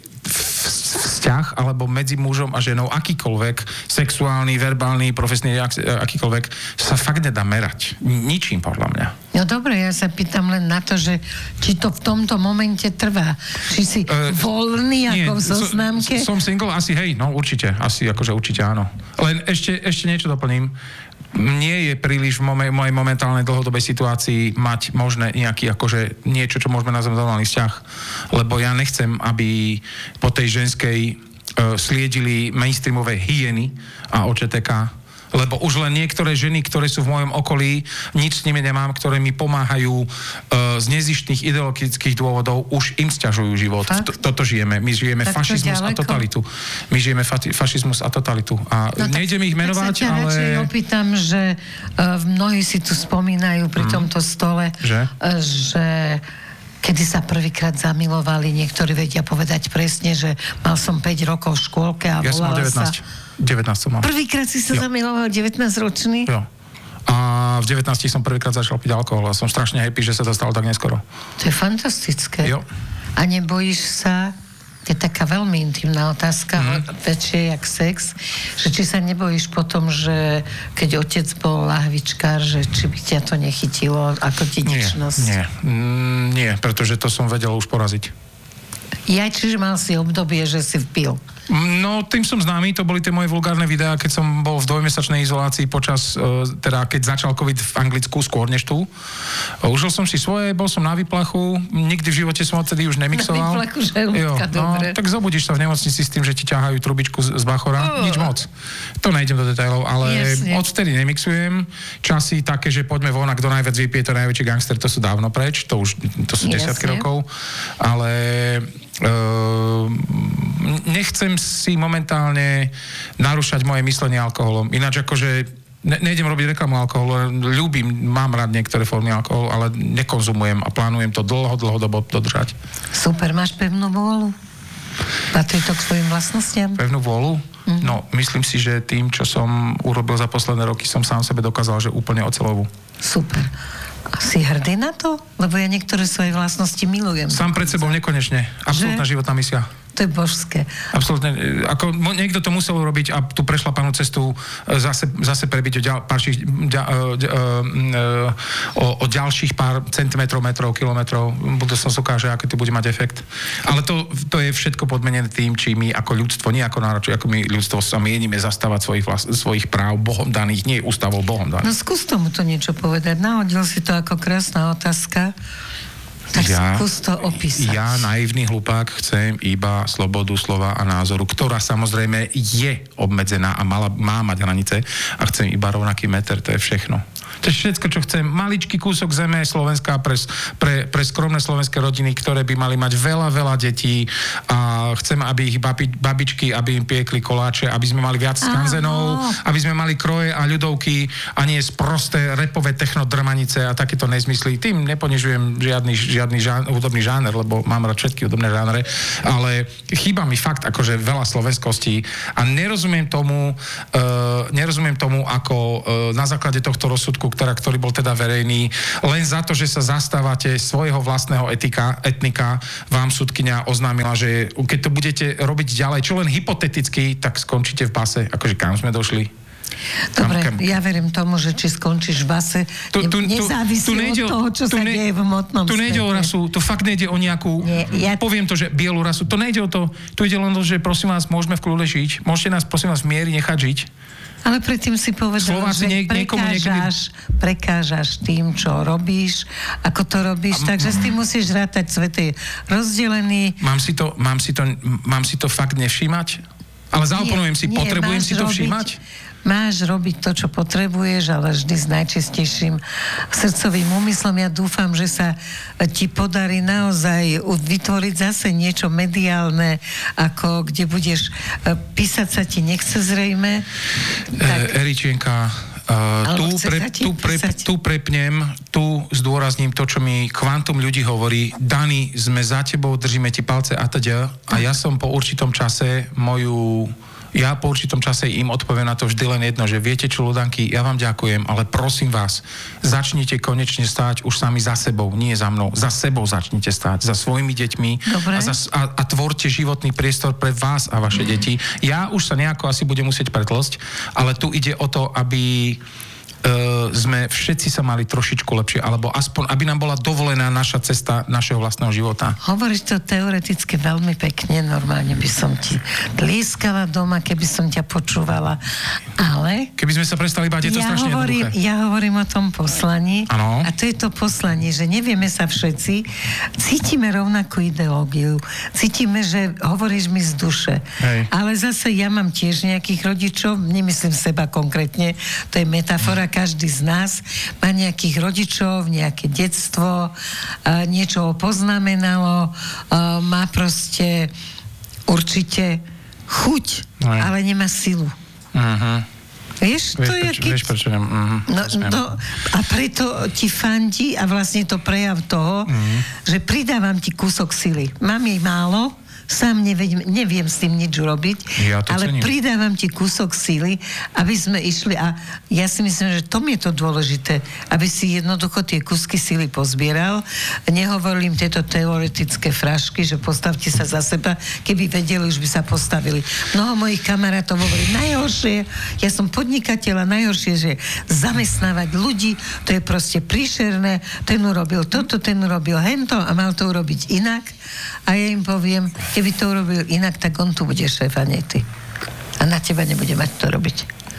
vzťah alebo medzi mužom a ženou akýkoľvek, sexuálny, verbálny, profesný, akýkoľvek, sa fakt nedá merať. Ničím, podľa mňa. No dobre, ja sa pýtam len na to, že či to v tomto momente trvá. Či si uh, voľný nie, ako v zoznámke? Som single, asi hej, no určite, asi akože určite áno. Len ešte, ešte niečo doplním. Nie je príliš v mome, mojej momentálnej dlhodobej situácii mať možné nejaký akože niečo, čo môžeme nazvať normálny vzťah, lebo ja nechcem, aby po tej ženskej uh, sliedili mainstreamové hyeny a ó čé té ká, lebo už len niektoré ženy, ktoré sú v mojom okolí, nič s nimi nemám, ktoré mi pomáhajú uh, z nezištných ideologických dôvodov, už im sťažujú život. T- toto žijeme. My žijeme tak fašizmus a totalitu. My žijeme fa- fašizmus a totalitu. A no nejdem ich menovať, ale... Tak sa ťa radšej opýtam, že uh, mnohí si tu spomínajú pri mm. tomto stole, že, uh, že kedy sa prvýkrát zamilovali, niektorí vedia povedať presne, že mal som päť rokov v škôlke a ja volala sa... devätnásť som mal. Prvýkrát si sa jo. zamiloval devätnásťročný? Jo. A v devätnástich som prvýkrát začal piť alkohol a som strašne happy, že sa to stalo tak neskoro. To je fantastické. Jo. A nebojíš sa, to je taká veľmi intimná otázka, mm. väčšie jak sex, že či sa nebojíš potom, že keď otec bol lahvičkár, že či by ťa to nechytilo ako dedičnosť? Nie, nie, mm, nie, pretože to som vedel už poraziť. Ja, čiže mal si obdobie, že si vpil. No, tým som známy, to boli tie moje vulgárne videá, keď som bol v dvojmesačnej izolácii počas, teda keď začal COVID v Anglicku, skôr než tu. Užil som si svoje, bol som na výplachu, nikdy v živote som odtedy už nemixoval. Na výplachu žalúdka, dobre. No, tak zobudíš sa v nemocnici s tým, že ti ťahajú trubičku z, z bachora, oh. Nič moc. To nejdem do detailov, ale jasne. Odvtedy nemixujem. Časy také, že poďme von a kto najviac vypije, to najväčší gangster, to sú dávno preč, to už, to sú jasne. Desiatky rokov, ale Uh, nechcem si momentálne narúšať moje myslenie alkoholom. Ináč akože ne, nejdem robiť reklamu alkoholu, ľúbim, mám rád niektoré formy alkoholu, ale nekonzumujem a plánujem to dlho, dlhodobo dodržať. Super, máš pevnú vôľu? Patrí to k svojim vlastnostiam? Pevnú vôľu? Mm-hmm. No, myslím si, že tým, čo som urobil za posledné roky, som sám sebe dokázal, že úplne oceľovú. Super. A si hrdý na to? Lebo ja niektoré svoje vlastnosti milujem. Sám pred sebou nekonečne. Absolútna životná misia. To je božské. Absolútne. Ako niekto to musel urobiť a tu prešla pánu cestu zase, zase prebiť o, ďal, párších, ďa, o, o ďalších pár centimetrov, metrov, kilometrov. Budúcnosť ukáže, aký tu bude mať efekt. Ale to, to je všetko podmenené tým, či my ako ľudstvo, nie ako národ, či ako my ľudstvo sa mienime zastávať svojich, vlast, svojich práv Bohom daných, nie ústavou Bohom daných. No skús tomu to niečo povedať. Nahodil si to ako krásna otázka. Tak ja, skús to opísať. Ja, naivný hlupák, chcem iba slobodu slova a názoru, ktorá samozrejme je obmedzená a mala, má mať hranice a chcem iba rovnaký meter, to je všechno. To je všetko, čo chcem. Maličký kúsok zeme Slovenska pre, pre, pre skromné slovenské rodiny, ktoré by mali mať veľa, veľa detí a chcem, aby ich babi, babičky, aby im piekli koláče, aby sme mali viac skanzenov, aby sme mali kroje a ľudovky a nie sprosté repové technodrmanice a takéto nezmysly. Tým neponižujem žiadny, žiadny žán, hudobný žáner, lebo mám rád všetky hudobné žánre, ale chýba mi fakt akože veľa slovenskosti a nerozumiem tomu, uh, nerozumiem tomu, ako uh, na základe tohto rozsudku, ktorá, ktorý bol teda verejný, len za to, že sa zastávate svojho vlastného etika, etnika, vám sudkyňa oznámila, že keď to budete robiť ďalej, čo len hypoteticky, tak skončíte v base. Akože kam sme došli? Dobre, kam, kam... ja verím tomu, že či skončíš v base, tu, tu, nezávisí tu, tu od toho, čo tu sa ne, deje v hmotnom Tu nejde o rasu, to fakt nejde o nejakú, Nie, ja... poviem to, že bielu rasu, to nejde o to, tu ide len o to, že prosím vás, môžeme v kľude žiť, môžete nás prosím vás v miery nechať žiť. Ale predtým si povedal, Slováci že nie, prekážaš, niekedy... prekážaš tým, čo robíš, ako to robíš, a, takže s tým musíš rátať, svet je rozdelený. Mám si to, mám si to, mám si to fakt nevšímať? Ale zaoponujem si, nie, potrebujem si to robiť, všímať? Máš robiť to, čo potrebuješ, ale vždy s najčistejším srdcovým úmyslom. Ja dúfam, že sa ti podarí naozaj vytvoriť zase niečo mediálne, ako kde budeš písať sa ti nechce zrejme. Tak... E, Eričienka, Uh, tu, pre, tu, pre, tu prepnem, tu zdôrazním to, čo mi kvantum ľudí hovorí. Dani, sme za tebou, držíme ti palce a teda. A ja som po určitom čase moju... Ja po určitom čase im odpoviem na to vždy len jedno, že viete čo, ľudanky, ja vám ďakujem, ale prosím vás, začnite konečne stáť už sami za sebou, nie za mnou, za sebou začnite stáť, za svojimi deťmi a, za, a, a tvorte životný priestor pre vás a vaše deti. Ja už sa nejako asi budem musieť pretlsť, ale tu ide o to, aby Uh, sme všetci sa mali trošičku lepšie, alebo aspoň, aby nám bola dovolená naša cesta našeho vlastného života. Hovoríš to teoreticky veľmi pekne, normálne by som ti tlieskala doma, keby som ťa počúvala, ale... Keby sme sa prestali báť, je to ja strašne hovorím, jednoduché. Ja hovorím o tom poslaní, ano. A to je to poslanie, že nevieme sa všetci, cítime rovnakú ideológiu, cítime, že hovoríš mi z duše, Hej. ale zase ja mám tiež nejakých rodičov, nemyslím seba konkrétne, to je metafora, každý z nás má nejakých rodičov, nejaké detstvo, niečo ho poznamenalo, má proste určite chuť, Aj. ale nemá silu. Uh-huh. Vieš, vieš, to je... Prečo, keď... vieš, prečo nem, uh-huh, no, no, a preto ti fandí a vlastne to prejav toho, uh-huh. že pridávam ti kúsok sily. Mám jej málo, sám neviem, neviem s tým nič urobiť, ja ale cením. Pridávam ti kúsok síly, aby sme išli a ja si myslím, že tom je to dôležité, aby si jednoducho tie kúsky síly pozbieral. Nehovorím tieto teoretické frašky, že postavte sa za seba, keby vedeli, už by sa postavili. Mnoho mojich kamarátov hovorí, najhoršie, ja som podnikateľ a najhoršie, že zamestnávať ľudí, to je proste príšerné, ten urobil toto, ten urobil hento a mal to urobiť inak. A ja im poviem, keby to urobil inak, tak on tu bude šéf a nie ty. A na teba nebude mať to robiť.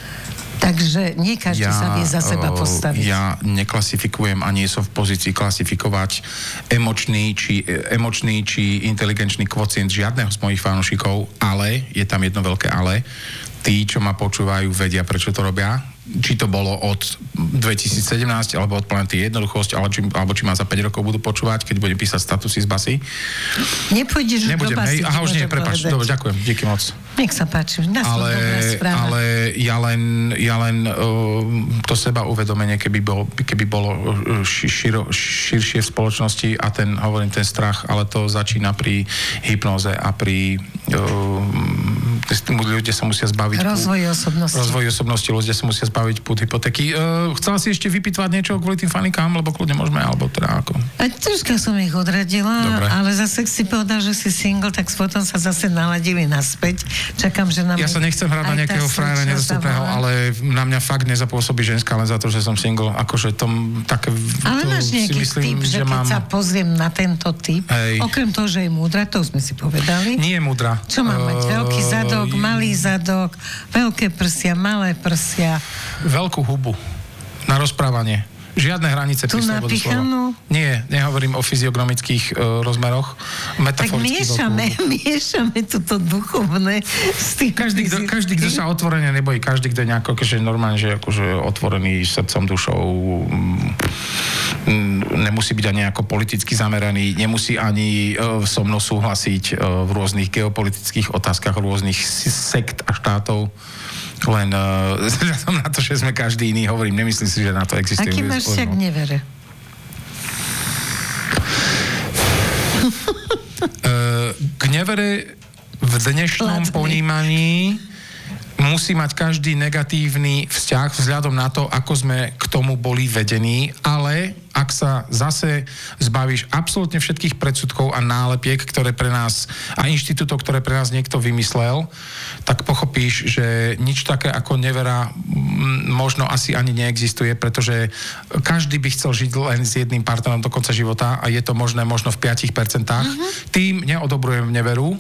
Takže nie každý ja, sa vie za seba postaviť. Ja neklasifikujem a nie som v pozícii klasifikovať emočný či, emočný či inteligenčný kvocient žiadneho z mojich fanúšikov, ale, je tam jedno veľké ale, tí, čo ma počúvajú, vedia, prečo to robia. Či to bolo od dvetisícsedemnásť, alebo od Planety Jednoduchosť, alebo či, alebo či ma za päť rokov budú počúvať, keď budem písať statusy z basy. Nepôjdeš Nebudem, do basy. Hej, aha, už nie, prepáč. Dobre, ďakujem, díky moc. Nech sa páči, na ale, ale ja len, ja len uh, to seba uvedomenie, keby bolo, keby bolo širo, širšie v spoločnosti a ten, hovorím, ten strach, ale to začína pri hypnóze a pri uh, ľudia sa musia zbaviť rozvoji osobnosti. Rozvoji osobnosti, ľudia sa musia zbaviť púd hypotéky. Uh, chcela si ešte vypýtvať niečo kvôli tým fanikám, lebo kľudne môžeme, alebo teda ako? A troška som ich odradila, Dobre. Ale zase si povedal, že si single, tak potom sa zase naladili naspäť. Čakám, že nám... Ja sa nechcem hrať na nejakého frajera nedostupného, ale na mňa fakt nezapôsobí ženská len za to, že som single. Akože tom tak... Ale máš nejaký myslím, typ, že, že keď mám... sa pozriem na tento typ, Hej. okrem toho, že je múdra, to sme si povedali. Nie je múdra. Čo má mať? Veľký zadok, uh, malý zadok, veľké prsia, malé prsia. Veľkú hubu na rozprávanie. Žiadne hranice Tu pri slobodu slova. Nie, nehovorím o fyziognomických uh, rozmeroch. Tak miešame, miešame toto duchovné s tým každý, kto, každý, kto sa otvorene nebojí, každý, kto je nejako, že normálne, že akože otvorený srdcom, dušou, nemusí byť ani nejako politicky zameraný, nemusí ani uh, so mnou súhlasiť uh, v rôznych geopolitických otázkach, rôznych sekt a štátov. Len vzhľadom uh, na to, že sme každý iný, hovorím, nemyslím si, že na to existuje. Aký máš však nevere? uh, k nevere v dnešnom Ladný. ponímaní musí mať každý negatívny vzťah vzhľadom na to, ako sme k tomu boli vedení, ale ak sa zase zbavíš absolútne všetkých predsudkov a nálepiek, ktoré pre nás a inštitútov, ktoré pre nás niekto vymyslel, tak pochopíš, že nič také ako nevera možno asi ani neexistuje, pretože každý by chcel žiť len s jedným partnerom do konca života a je to možné možno v päť percent. Mm-hmm. Tým neodobrujem neveru.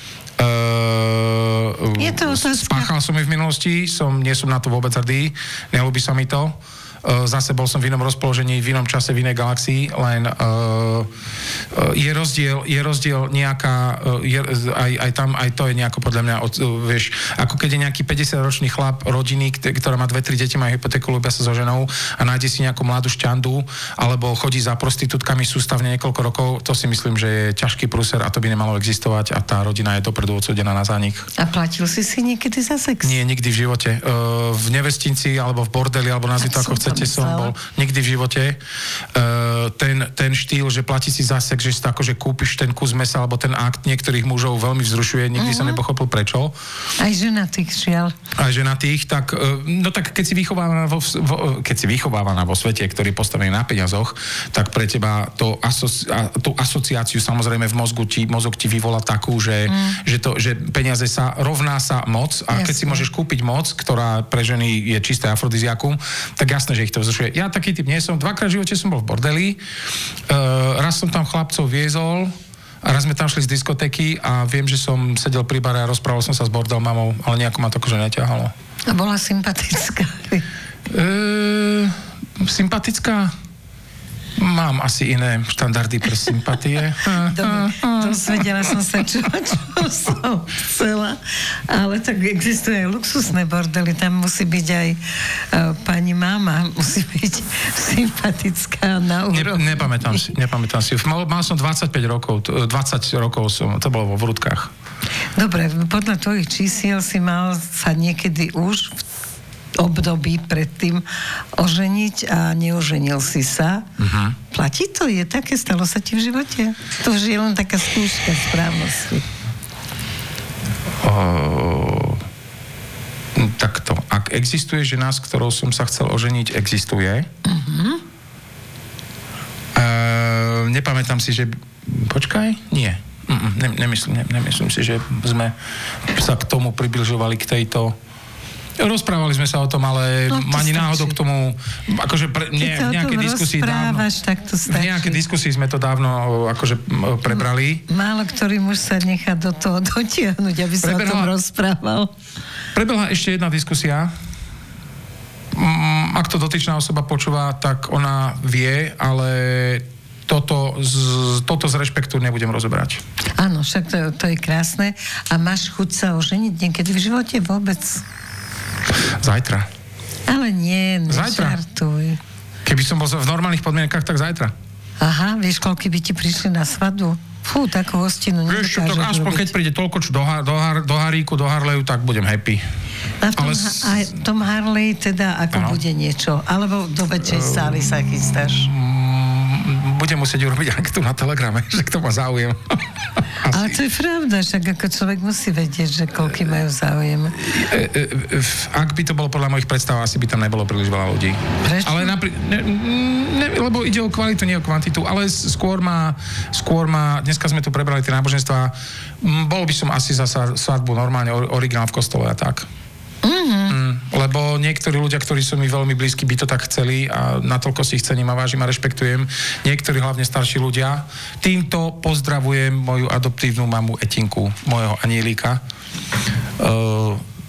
Uh, je to otázka. Spáchal som ju v minulosti, som, nie som na to vôbec hrdý, neľúbi sa mi to. Uh, zase bol som v inom rozpoložení, v inom čase, v inej galaxii, len uh, uh, je rozdiel, je rozdiel nejaká, uh, je, aj, aj tam, aj to je nejako podľa mňa, od, uh, vieš, ako keď je nejaký päťdesiatročný chlap rodiny, ktorá má dve tri deti, má hypotéku, ľúbia sa so ženou a nájde si nejakú mladú šťandu, alebo chodí za prostitútkami sústavne niekoľko rokov, to si myslím, že je ťažký prúser a to by nemalo existovať a tá rodina je dopredu odsúdená na zánik. A platil si si niekedy za sex? Nie, nikdy v živote. Uh, v nevestinci, alebo v bordeli, alebo nazvi to ako chcete, som bol nikdy v živote. Uh, ten, ten štýl, že platí si za sex, že si to akože kúpiš ten kus mesa, alebo ten akt niektorých mužov veľmi vzrušuje, nikdy uh-huh. som nepochopil prečo. Aj ženatých, žiaľ. Aj ženatých, tak, uh, no tak keď si vychovávaná vo, vo, keď si vychovávaná vo svete, ktorý je postavený na peniazoch, tak pre teba to asoci, a, tú asociáciu samozrejme v mozgu ti, mozog ti vyvolá takú, že, mm. že, to, že peniaze sa rovná sa moc a jasne. Keď si môžeš kúpiť moc, ktorá pre ženy je čisté afrodiziakum, tak jasné, že ich to vzrušuje. Ja taký typ nie som. Dvakrát v živote som bol v bordeli. Uh, raz som tam chlapcov viezol a raz sme tam šli z diskotéky a viem, že som sedel pri bare a rozprával som sa s bordel mamou, ale nejako ma to akože neťahalo. A bola sympatická? Uh, sympatická? Mám asi iné štandardy pre sympatie. Dobre, dozvedela som sa, čo, čo som chcela. Ale tak existuje aj luxusné bordely. Tam musí byť aj uh, pani máma. Musí byť sympatická na úrovni. Ne, nepamätám si. Nepamätám si. Mal, mal som dvadsaťpäť rokov. dvadsať rokov som. To bolo vo Vrútkach. Dobre, podľa tvojich čísiel si mal sa niekedy už v období predtým oženiť a neoženil si sa. Uh-huh. Platí to? Je také? Stalo sa ti v živote? To už je len taká skúška správnosti. Uh, takto. Ak existuje žena, s ktorou som sa chcel oženiť, existuje. Uh-huh. Uh, nepamätám si, že... Počkaj? Nie. Ne, nemyslím, ne, nemyslím si, že sme sa k tomu približovali k tejto... Rozprávali sme sa o tom, ale no, to ani stačí. Náhodou k tomu, akože pre, nie, v nejakej diskusii dávno, tak to v nejakej diskusii sme to dávno akože prebrali. Málo ktorý muž sa nechá do toho dotiahnuť, aby sa Prebehla, o tom rozprával. Prebehla ešte jedna diskusia. Ak to dotyčná osoba počúva, tak ona vie, ale toto z, toto z rešpektu nebudem rozoberať. Áno, však to, to je krásne. A máš chuť sa oženiť niekedy v živote vôbec? Zajtra. Ale nie, zajtra. Nežartuj. Keby som bol v normálnych podmienkach, tak zajtra. Aha, vieš, koľko by ti prišli na svadbu? Fú, takú hostinu nedokážem robiť. Aspoň keď príde toľko čo do, do, do Haríku, do Harleju, tak budem happy. A v tom, Ale... ha- a v tom Harley teda ako ano. Bude niečo? Alebo do väčšej sály sa chystáš? Budem musieť urobiť aktu na Telegrame, že kto má záujem. Ale to je pravda, však ako človek musí vedieť, že koľky majú záujem. E, e, ak by to bolo podľa mojich predstav, asi by tam nebolo príliš veľa ľudí. Prečo? Ale napri- ne, ne, lebo ide o kvalitu, nie o kvantitu, ale skôr má, skôr má, dneska sme tu prebrali tie náboženstvá, bol by som asi za svadbu normálne, originál v kostole a tak. Mm-hmm. Mm, lebo niektorí ľudia, ktorí sú mi veľmi blízki, by to tak chceli a natoľko si ich cením a vážim a rešpektujem. Niektorí, hlavne starší ľudia. Týmto pozdravujem moju adoptívnu mamu Etinku, mojho anielika. Uh,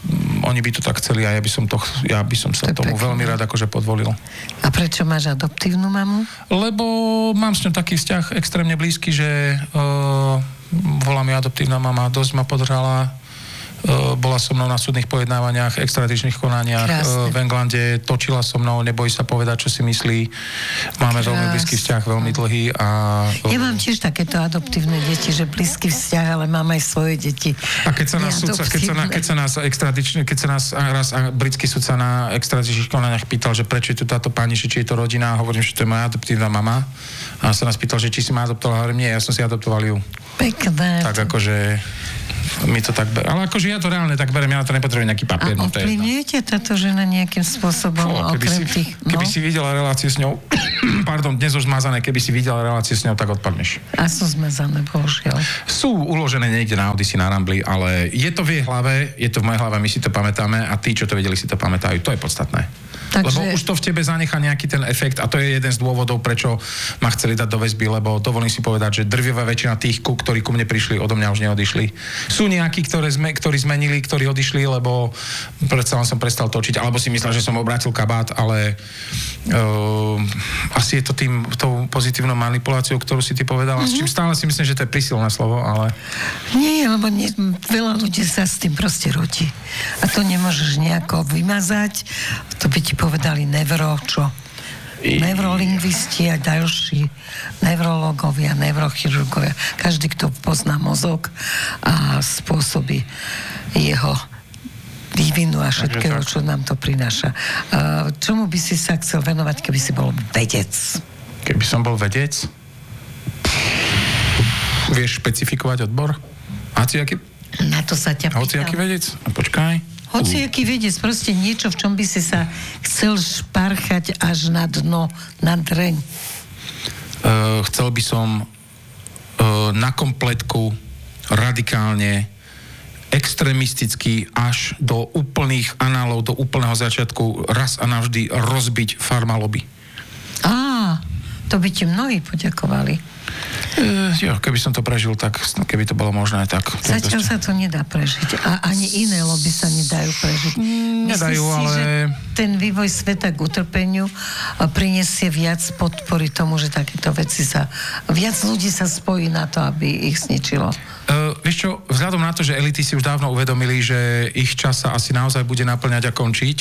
oni by to tak chceli a ja by som, to, ja by som sa To tomu pekné. veľmi rád akože podvolil. A prečo máš adoptívnu mamu? Lebo mám s ňou taký vzťah extrémne blízky, že uh, volá mi adoptívna mama, dosť ma podržala, uh, bola so mnou na súdnych pojednávaniach, extradičných konaniach uh, v Englande, točila so mnou, nebojí sa povedať, čo si myslí. Máme Krásne. veľmi blízky vzťah, veľmi dlhý a... Uh, Ja mám tiež takéto adoptívne deti, že blízky vzťah, ale mám aj svoje deti. A keď sa nás, sudca, keď sa, na, keď sa nás extradične, keď sa nás raz a britský sudca na extradičných konaniach pýtal, že prečo je tu táto pani, že či je to rodina, a hovorím, že to je moja adoptívna mama. A sa nás pýtal, že či si ma adoptovala, hovorím, nie, ja som si adoptoval ju. Pekné. Tak akože mi to tak ber... Ale akože ja to reálne tak berem, ja na to nepotrebujem nejaký A papier. No, to je jedno. ovplyvňuje ťa táto žena nejakým spôsobom, Fú, keby okrem si, tých... keby No? si videla relácie s ňou, pardon, dnes už zmazané, keby si videla relácie s ňou, tak odpadneš. A sú zmazané, bohužiaľ. Sú uložené niekde na Odyssey, na Rambli, ale je to v jej hlave, je to v mojej hlave, my si to pamätáme a tí, čo to vedeli, si to pamätajú. To je podstatné. Takže... Lebo už to v tebe zanechá nejaký ten efekt a to je jeden z dôvodov, prečo ma chceli dať do väzby, lebo dovolím si povedať, že drvivá väčšina tých, ku, ktorí ku mne prišli, odo mňa už neodišli. Sú nejakí, ktoré sme, ktorí zmenili, ktorí odišli, lebo predsa len som prestal točiť, alebo si myslel, že som obrátil kabát, ale uh, asi je to tým, tou pozitívnou manipuláciou, ktorú si ty povedala, mm-hmm. s čím stále si myslím, že to je prísilné slovo, ale... Nie, lebo nie, veľa ľudí sa s tým proste rodí. A to nemôžeš nejako vymazať. To by ti povedali nevro, čo? Neurolingvisti a ďalší neurologovia, neurochirurgovia. Každý, kto pozná mozog a spôsoby jeho vývinu a všetkého, čo nám to prináša. Uh, čomu by si sa chcel venovať, keby si bol vedec? Keby som bol vedec? Vieš špecifikovať odbor? Hociaký, Na to sa ťa pýtam. hociaký vedec? A počkaj. Hoci aký vedec, proste niečo, v čom by si sa chcel šparchať až na dno, na dreň. Uh, chcel by som uh, na kompletku radikálne extrémisticky až do úplných análov, do úplného začiatku raz a navždy rozbiť farmalobby. Á, to by ti mnohí poďakovali. Uh, jo, keby som to prežil, tak keby to bolo možné, tak... Zatiaľ sa to nedá prežiť. A ani iné lobby sa nedajú prežiť. Nedajú, Myslíš si, ale... že ten vývoj sveta k utrpeniu prinesie viac podpory tomu, že takéto veci sa... Viac ľudí sa spojí na to, aby ich zničilo. Uh, vieš čo, vzhľadom na to, že elity si už dávno uvedomili, že ich čas sa asi naozaj bude naplňať a končiť,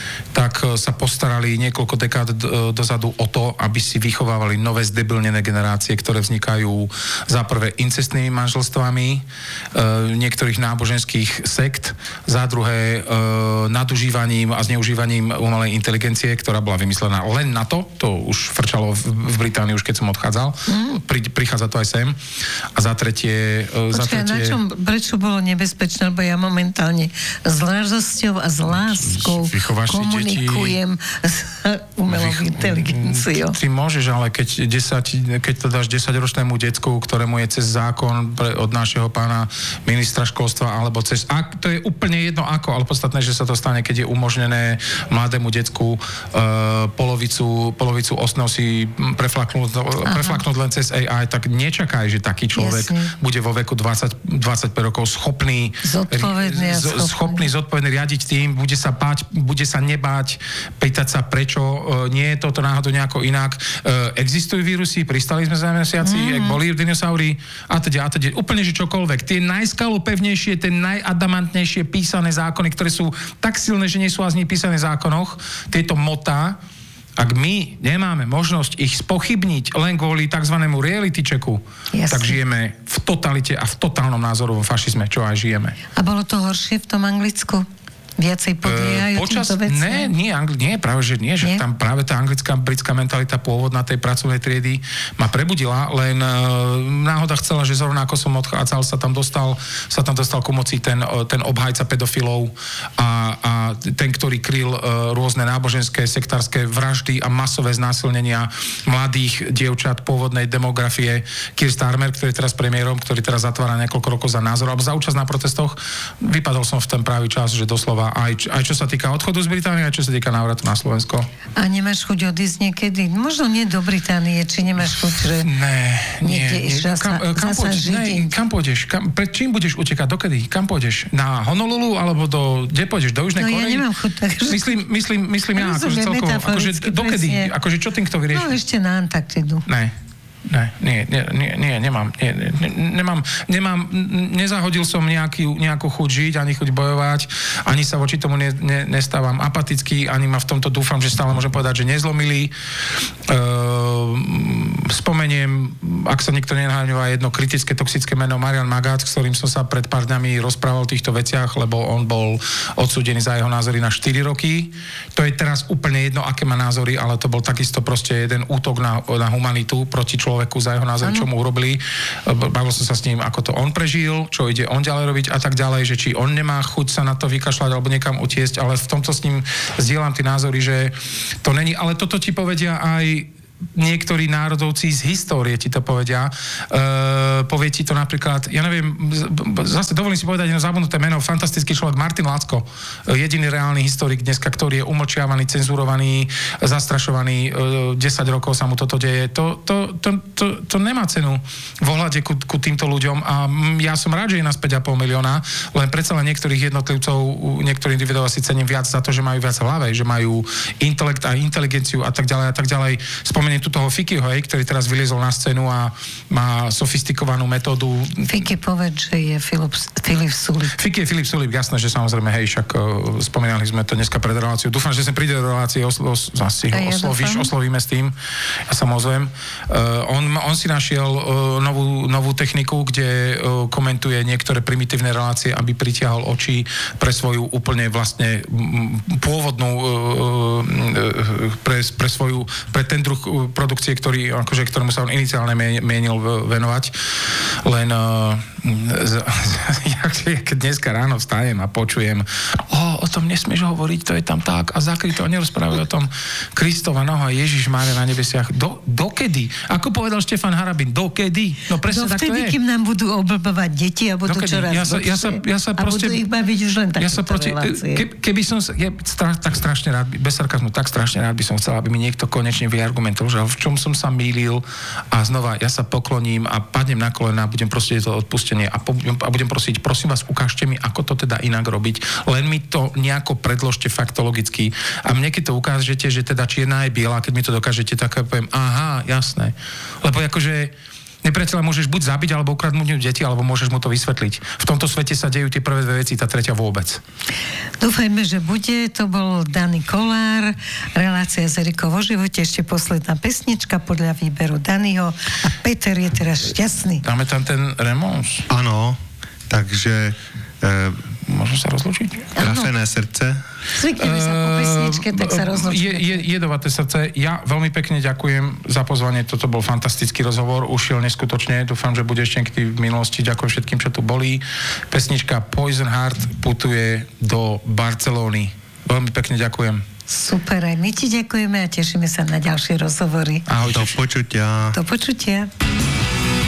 tak uh, sa postarali niekoľko dekád d- dozadu o to, aby si vychovávali nové zdebilnené generácie, ktoré vznikajú za prvé incestnými manželstvami uh, niektorých náboženských sekt, za druhé uh, nadužívaním a zneužívaním umelej inteligencie, ktorá bola vymyslená len na to, to už frčalo v, v Británii už keď som odchádzal, mm. Pri, prichádza to aj sem, a za tretie uh, Počkaj, na čom, prečo bolo nebezpečné, lebo ja momentálne s radosťou a s láskou komunikujem s umelou inteligenciou. Ty môžeš, ale keď, desať, keď to dáš desaťročnému decku, ktorému je cez zákon pre, od našeho pána ministra školstva, alebo cez... A to je úplne jedno ako, ale podstatné, že sa to stane, keď je umožnené mladému decku uh, polovicu, polovicu osnov si preflaknúť, preflaknúť len cez á í, tak nečakaj, že taký človek Jasne. bude vo veku dvadsať, dvadsaťpäť rokov schopný zodpovedný, z, schopný zodpovedný riadiť tým, bude sa báť, bude sa nebáť, pýtať sa prečo, uh, nie je toto náhodou nejako inak. Uh, existujú vírusy, pristali sme za mesiaci, mm. ak boli dinosaury a teda, a teda, úplne, že čokoľvek. Tie najskalopevnejšie, tie najadamantnejšie písané zákony, ktoré sú tak silné, že nie sú ani písané v zákonoch, tieto motá, ak my nemáme možnosť ich spochybniť len kvôli takzvanému reality checku, Jasne. tak žijeme v totalite a v totálnom názorovom fašizme, čo aj žijeme. A bolo to horšie v tom Anglicku? Viacej podliehajú uh, týmto veciam? Ne, nie, Angli- nie, práve že nie, že nie? Tam práve tá anglická, britská mentalita pôvodná tej pracovnej triedy ma prebudila, len uh, náhoda chcela, že zrovna ako som odchádzal, sa tam dostal, sa tam dostal ku moci ten, uh, ten obhajca pedofilov a, a ten, ktorý kryl uh, rôzne náboženské, sektárske vraždy a masové znásilnenia mladých dievčat pôvodnej demografie. Keir Starmer, ktorý je teraz premiérom, ktorý teraz zatvára niekoľko rokov za názor alebo za účasť na protestoch. Vypadol som v ten pravý čas, že doslova A aj, aj čo sa týka odchodu z Británie, aj čo sa týka návratu na Slovensko. A nemáš chuť odísť niekedy? Možno nie do Británie, či nemáš chuť, že... Ne, nie, niekde nie. zasa- Kam, kam, zasa pôjdeš, ne, žiť? kam pôjdeš? Kam, pred čím budeš utekať? Dokedy? Kam pôjdeš? Na Honolulu? Alebo do... Kde pôjdeš? Do Južnej No ja Korei? nemám chuť, takže... Myslím, myslím, myslím ja, akože Rozumiem, celkovo. Akože metaforicky, dokedy? presne. Akože čo tým kto vyrieši? No ešte na Antarktidu. Ne. Ne, nie, nie, nie, nie, nemám, nie, nie, nemám, nemám, nezahodil som nejaký, nejakú chuť žiť, ani chuť bojovať, ani sa voči tomu ne, ne, nestávam apatický, ani ma v tomto dúfam, že stále môžem povedať, že nezlomili. Uh, spomeniem, ak sa nikto nenahľadňová, jedno kritické, toxické meno Marian Magác, s ktorým som sa pred pár dňami rozprával o týchto veciach, lebo on bol odsúdený za jeho názory na štyri roky. To je teraz úplne jedno, aké má názory, ale to bol takisto proste jeden útok na, na humanitu proti človeku za jeho názor, čo mu urobili. Bavil som sa s ním, ako to on prežil, čo ide on ďalej robiť a tak ďalej, že či on nemá chuť sa na to vykašľať alebo niekam utiesť, ale v tomto s ním zdieľam tie názory, že to není, ale toto ti povedia aj niektorí národovci z histórie ti to povedia. E, povie ti to napríklad, ja neviem, zase dovolím si povedať jedno zabudnuté meno, fantastický človek Martin Lacko, jediný reálny historik dneska, ktorý je umlčiavaný, cenzurovaný, zastrašovaný, e, desať rokov sa mu toto deje. To, to, to, to, to nemá cenu v ohľade ku, ku týmto ľuďom a ja som rád, že je nás päť a pol milióna, len predsa len niektorých jednotlivcov, niektorých individuov asi cením viac za to, že majú viac v hlave, že majú intelekt a inteligenciu a tak ďalej a tak ďalej. Spomeniem tu toho Fikyho, hej, ktorý teraz vyliezol na scénu a má sofistikovanú metódu. Fiky povedz, že je Filip, Filip Sulík. Fiky je Filip Sulík, jasné, že samozrejme, hej, však uh, spomínali sme to dneska pred reláciou. Dúfam, že sem príde do relácie, oslo, os, asi ho ja oslovíš, dúfam. oslovíme s tým. Ja sa mu ozvem. Uh, on, on si našiel uh, novú, novú techniku, kde uh, komentuje niektoré primitívne relácie, aby pritiahol oči pre svoju úplne vlastne m, pôvodnú uh, uh, pre, pre svoju, pre ten druh produkcie, ktorý, akože, ktorému sa on iniciálne mienil venovať. Len uh, z, z, keď dneska ráno vstanem a počujem o, o tom nesmieš hovoriť, to je tam tak a zakryto a nerozprávajú o tom Kristova noha, Ježiš Mária na nebesiach. Do, dokedy? Ako povedal Štefan Harabin, dokedy? No presne tak to je. Dovtedy, kým nám budú oblbovať deti a budú Dokedy? čoraz Ja sa- ja sa- ja sa a proste- budú ich baviť už len Ja sa takéto proti, relácie. ke, keby som sa, ja stra, tak strašne rád, bez sarkazmu, tak strašne rád by som chcel, aby mi niekto konečne vyargumentoval, že v čom som sa mýlil a znova ja sa pokloním a padnem na kolena a budem prosiť to odpustenie a, po, a budem prosiť, prosím vás, ukážte mi, ako to teda inak robiť, len mi to nejako predložte faktologicky a mne keď to ukážete, že teda čierna je biela, keď mi to dokážete, tak ja poviem, aha, jasné. Lebo akože nepriateľa môžeš buď zabiť, alebo ukradnúť mu deti, alebo môžeš mu to vysvetliť. V tomto svete sa dejú tie prvé dve veci, tá tretia vôbec. Dúfajme, že bude. To bol Dani Kolár, relácia z Erikou vo živote, ešte posledná pesnička podľa výberu Daniho a Peter je teraz šťastný. Dáme tam ten remons. Áno, takže e, Môžem sa rozlúčiť? trafené srdce. Zvykneme sa po pesničke, tak sa Je, rozlúčime. je, jedovaté srdce. Ja veľmi pekne ďakujem za pozvanie. Toto bol fantastický rozhovor. Ušiel neskutočne. Dúfam, že bude ešte niekedy v minulosti. Ďakujem všetkým, čo tu boli. Pesnička Poison Heart putuje do Barcelóny. Veľmi pekne ďakujem. Super, aj my ti ďakujeme a tešíme sa na ďalšie rozhovory. Ahojte. Do počutia. Do počutia.